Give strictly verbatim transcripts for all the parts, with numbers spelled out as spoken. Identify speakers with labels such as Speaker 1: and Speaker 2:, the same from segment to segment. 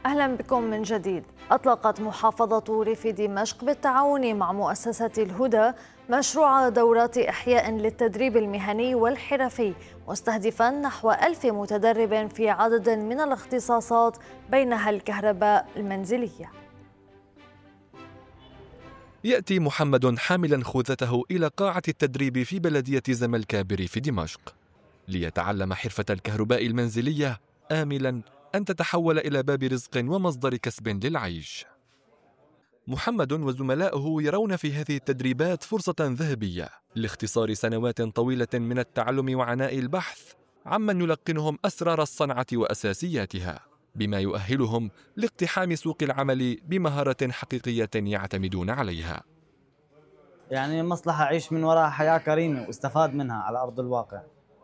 Speaker 1: أهلا بكم من جديد. أطلقت محافظة ريف دمشق بالتعاون مع مؤسسة الهدى مشروع دورات إحياء للتدريب المهني والحرفي، مستهدفا نحو ألف متدرب في عدد من الاختصاصات بينها الكهرباء المنزلية.
Speaker 2: يأتي محمد حاملا خوذته إلى قاعة التدريب في بلدية زملكا بريف دمشق ليتعلم حرفة الكهرباء المنزلية، آملا أن تتحول إلى باب رزق ومصدر كسب للعيش. محمد وزملاؤه يرون في هذه التدريبات فرصة ذهبية لاختصار سنوات طويلة من التعلم وعناء البحث عمن يلقنهم أسرار الصنعة وأساسياتها، بما يؤهلهم لاقتحام سوق العمل بمهارة حقيقية يعتمدون عليها.
Speaker 3: يعني مصلحة أعيش من وراء حياة كريمة واستفاد منها على أرض الواقع.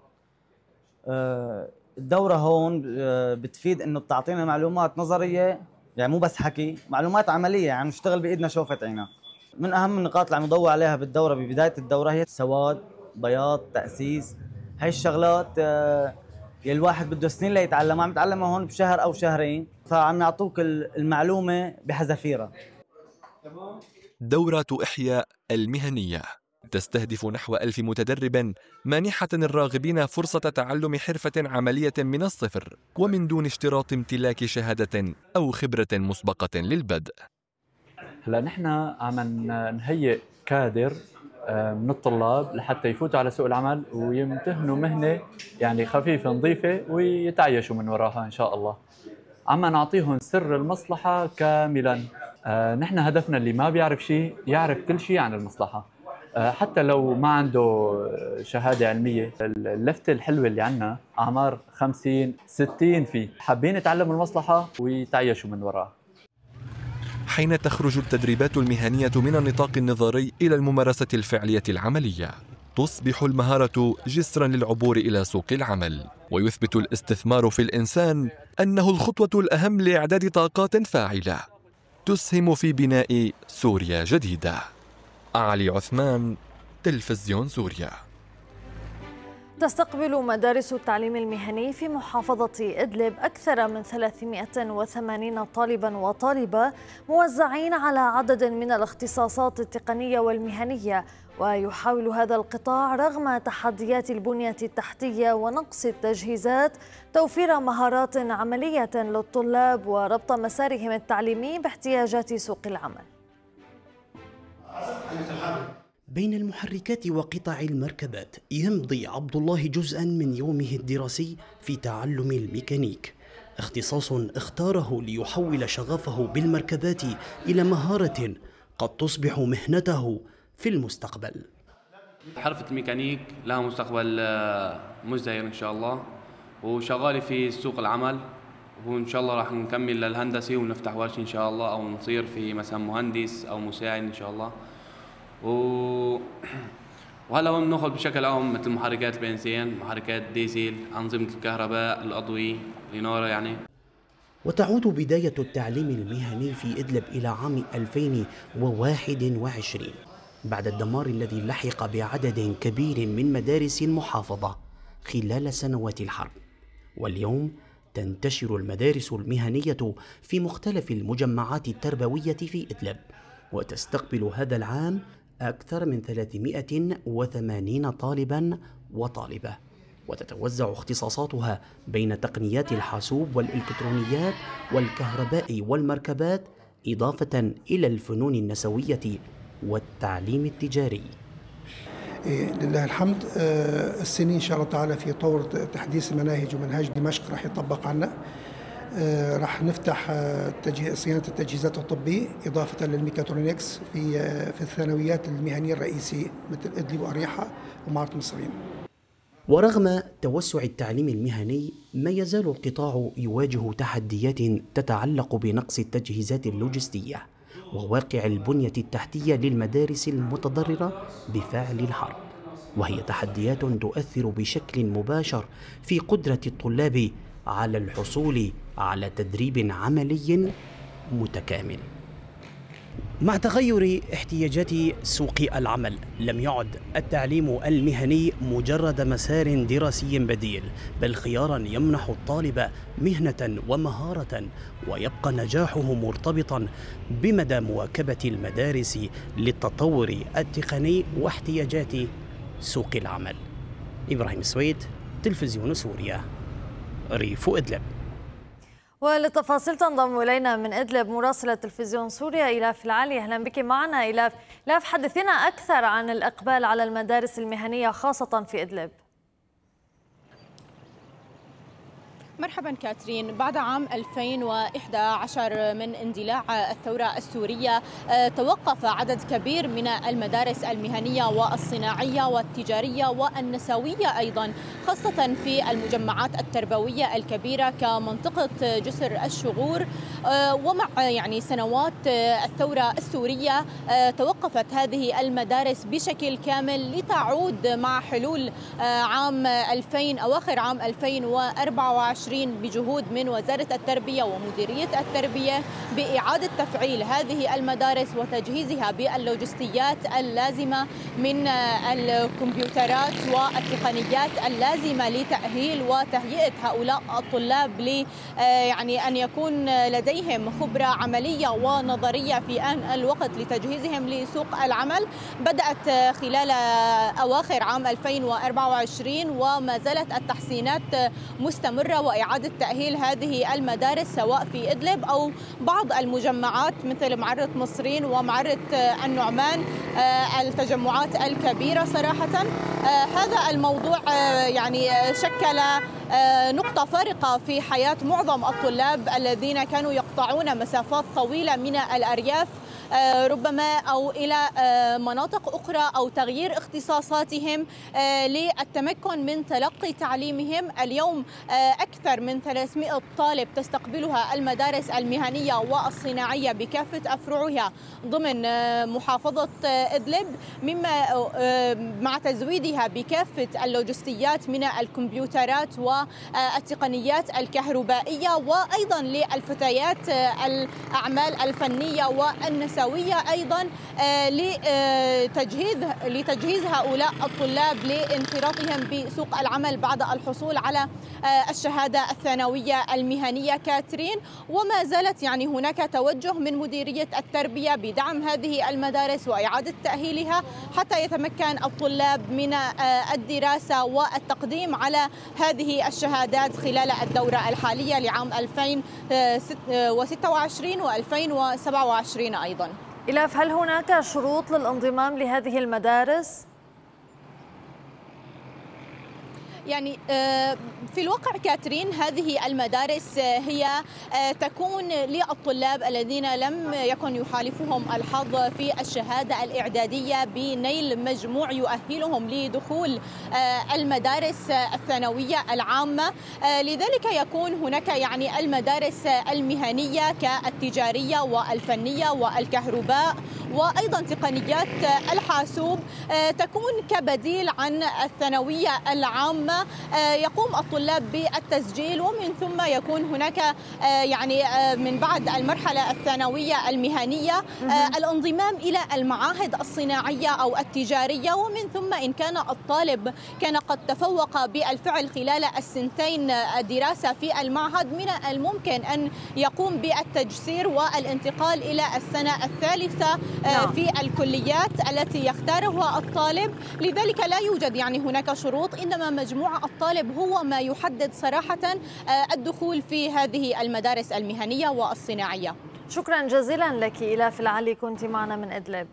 Speaker 3: الدورة هون بتفيد إنه بتعطينا معلومات نظرية، يعني مو بس حكي، معلومات عملية، يعني نشتغل بإيدنا شوفة عينا. من أهم النقاط اللي عم نضوي عليها بالدورة ببداية الدورة هي سواد، بياض، تأسيس. هاي الشغلات يا الواحد بده سنين ليتعلمها، عم يتعلمها هون بشهر أو شهرين، فعم يعطوك المعلومة بحذافيرها.
Speaker 2: دورة إحياء المهنية تستهدف نحو ألف متدرب مانحة الراغبين فرصة تعلم حرفة عملية من الصفر ومن دون اشتراط امتلاك شهادة أو خبرة مسبقة للبدء.
Speaker 4: هلا نحن عم نهيئ كادر من الطلاب لحتى يفوتوا على سوق العمل ويمتهنوا مهنة يعني خفيفة نظيفة ويتعيشوا من وراها إن شاء الله. عم نعطيهم سر المصلحة كاملا. نحن هدفنا اللي ما بيعرف شيء يعرف كل شيء عن المصلحة، حتى لو ما عنده شهادة علمية. اللفتة الحلوة اللي عنا أعمار خمسين ستين فيه حابين يتعلموا المصلحة ويتعيشوا من وراها.
Speaker 2: حين تخرج التدريبات المهنية من النطاق النظري إلى الممارسة الفعلية العملية، تصبح المهارة جسرا للعبور إلى سوق العمل، ويثبت الاستثمار في الإنسان أنه الخطوة الأهم لإعداد طاقات فاعلة تسهم في بناء سوريا جديدة. علي عثمان، تلفزيون سوريا.
Speaker 1: تستقبل مدارس التعليم المهني في محافظة إدلب أكثر من ثلاثمئة وثمانين طالباً وطالبة موزعين على عدد من الاختصاصات التقنية والمهنية، ويحاول هذا القطاع رغم تحديات البنية التحتية ونقص التجهيزات توفير مهارات عملية للطلاب وربط مسارهم التعليمي باحتياجات سوق العمل.
Speaker 5: بين المحركات وقطع المركبات يمضي عبد الله جزءا من يومه الدراسي في تعلم الميكانيك، اختصاص اختاره ليحول شغفه بالمركبات إلى مهارة قد تصبح مهنته في المستقبل.
Speaker 6: حرفة الميكانيك لها مستقبل مزدهر إن شاء الله، وشغالي في سوق العمل، وإن شاء الله راح نكمل للهندسة ونفتح ورشة إن شاء الله، أو نصير في مثلا مهندس أو مساعد إن شاء الله. و... وهلا هون بناخذ بشكل عام مثل محركات البنزين، محركات ديزل، أنظمة الكهرباء، الأضوية، الإنارة يعني.
Speaker 5: وتعود بداية التعليم المهني في إدلب إلى عام ألفين وواحد وعشرين بعد الدمار الذي لحق بعدد كبير من مدارس المحافظة خلال سنوات الحرب. واليوم تنتشر المدارس المهنية في مختلف المجمعات التربوية في إدلب، وتستقبل هذا العام أكثر من ثلاثمئة وثمانين طالباً وطالبة، وتتوزع اختصاصاتها بين تقنيات الحاسوب والإلكترونيات والكهرباء والمركبات، إضافة إلى الفنون النسوية والتعليم التجاري.
Speaker 7: إيه لله الحمد. آه السنين إن شاء الله تعالى في طور تحديث المناهج، ومنهاج دمشق راح يطبق عنا. آه راح نفتح آه صيانة التجهيزات الطبية إضافة للميكاترونكس في آه في الثانويات المهنية الرئيسية مثل إدلب وأريحة ومعرض مصرين.
Speaker 5: ورغم توسع التعليم المهني ما يزال القطاع يواجه تحديات تتعلق بنقص التجهيزات اللوجستية وواقع البنية التحتية للمدارس المتضررة بفعل الحرب، وهي تحديات تؤثر بشكل مباشر في قدرة الطلاب على الحصول على تدريب عملي متكامل. مع تغير احتياجات سوق العمل لم يعد التعليم المهني مجرد مسار دراسي بديل، بل خيارا يمنح الطالب مهنة ومهارة، ويبقى نجاحه مرتبطا بمدى مواكبة المدارس للتطور التقني واحتياجات سوق العمل. إبراهيم السويد، تلفزيون سوريا، ريف إدلب.
Speaker 1: وللتفاصيل تنضم إلينا من إدلب مراسلة تلفزيون سوريا إيلاف العلي. أهلا بك معنا إيلاف. إيلاف، حدثينا أكثر عن الإقبال على المدارس المهنية خاصة في إدلب.
Speaker 8: مرحبا كاترين. بعد عام ألفين وإحدى عشر من اندلاع الثورة السورية توقف عدد كبير من المدارس المهنية والصناعية والتجارية والنسوية أيضا، خاصة في المجمعات التربوية الكبيرة كمنطقة جسر الشغور. ومع يعني سنوات الثورة السورية توقفت هذه المدارس بشكل كامل لتعود مع حلول عام ألفين أواخر عام ألفين وأربعة وعشرين بجهود من وزارة التربية ومديرية التربية بإعادة تفعيل هذه المدارس وتجهيزها باللوجستيات اللازمة من الكمبيوترات والتقنيات اللازمة لتأهيل وتهيئة هؤلاء الطلاب ل يعني أن يكون لديهم خبرة عملية ونظرية في آن الوقت لتجهيزهم لسوق العمل. بدأت خلال أواخر عام ألفين وأربعة وعشرين وما زالت التحسينات مستمرة وإعادة تأهيل هذه المدارس سواء في إدلب أو بعض المجمعات مثل معرة مصرين ومعرة النعمان، التجمعات الكبيرة. صراحة هذا الموضوع يعني شكل نقطة فارقة في حياة معظم الطلاب الذين كانوا يقطعون مسافات طويلة من الأرياف ربما أو إلى مناطق أخرى أو تغيير اختصاصاتهم للتمكن من تلقي تعليمهم. اليوم أكثر من ثلاثمئة طالب تستقبلها المدارس المهنية والصناعية بكافة أفرعها ضمن محافظة إدلب، مما مع تزويدها بكافة اللوجستيات من الكمبيوترات والتقنيات الكهربائية، وأيضا للفتيات الأعمال الفنية والنسوية أيضا لتجهيز لتجهيز هؤلاء الطلاب لانخراطهم بسوق العمل بعد الحصول على الشهادة الثانوية المهنية كاترين. وما زالت يعني هناك توجه من مديرية التربية بدعم هذه المدارس وإعادة تأهيلها حتى يتمكن الطلاب من الدراسة والتقديم على هذه الشهادات خلال الدورة الحالية لعام ألفين وستة وعشرين وألفين وسبعة وعشرين أيضا.
Speaker 1: إلاف، هل هناك شروط للانضمام لهذه المدارس؟
Speaker 8: يعني في الواقع كاترين هذه المدارس هي تكون للطلاب الذين لم يكن يحالفهم الحظ في الشهادة الإعدادية بنيل مجموع يؤهلهم لدخول المدارس الثانوية العامة. لذلك يكون هناك يعني المدارس المهنية كالتجارية والفنية والكهرباء وأيضا تقنيات الحاسوب تكون كبديل عن الثانوية العامة. يقوم الطلاب بالتسجيل ومن ثم يكون هناك يعني من بعد المرحلة الثانوية المهنية الانضمام إلى المعاهد الصناعية أو التجارية، ومن ثم إن كان الطالب كان قد تفوق بالفعل خلال السنتين الدراسة في المعهد من الممكن أن يقوم بالتجسير والانتقال إلى السنة الثالثة في الكليات التي يختارها الطالب. لذلك لا يوجد يعني هناك شروط، إنما مجموع الطالب هو ما يحدد صراحة الدخول في هذه المدارس المهنية والصناعية.
Speaker 1: شكرا جزيلا لك إيلاف العلي، كنت معنا من إدلب.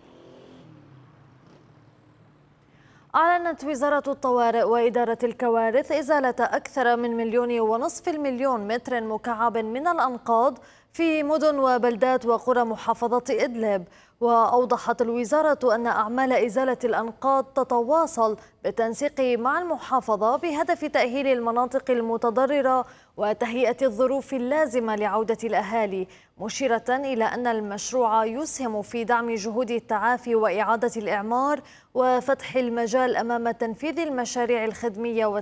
Speaker 1: أعلنت وزارة الطوارئ وإدارة الكوارث إزالة أكثر من مليون ونصف المليون متر مكعب من الأنقاض في مدن وبلدات وقرى محافظة إدلب. وأوضحت الوزارة أن أعمال إزالة الأنقاض تتواصل بالتنسيق مع المحافظة بهدف تأهيل المناطق المتضررة وتهيئة الظروف اللازمة لعودة الأهالي، مشيرة إلى أن المشروع يسهم في دعم جهود التعافي وإعادة الإعمار وفتح المجال أمام تنفيذ المشاريع الخدمية